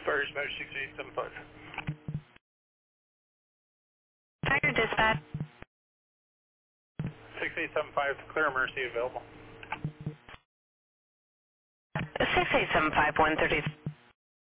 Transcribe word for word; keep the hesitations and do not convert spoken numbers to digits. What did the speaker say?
First Motor six eight seven five. Tiger Dispatch. six eight seven five, Clear Mercy available. six eight seven five, one thirty.